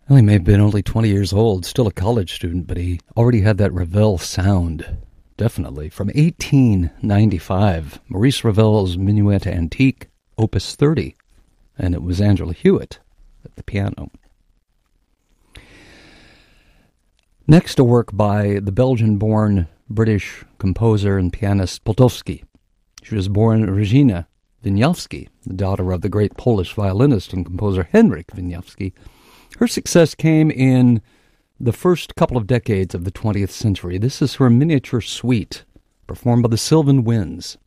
Well, he may have been only 20 years old, still a college student, but he already had that Ravel sound, definitely. From 1895, Maurice Ravel's Minuet Antique, Opus 30, and it was Angela Hewitt at the piano. Next, a work by the Belgian-born British composer and pianist Potowski. She was born Regina Wieniawski, the daughter of the great Polish violinist and composer Henryk Wieniawski. Her success came in the first couple of decades of the 20th century. This is her miniature suite, performed by the Sylvan Winds.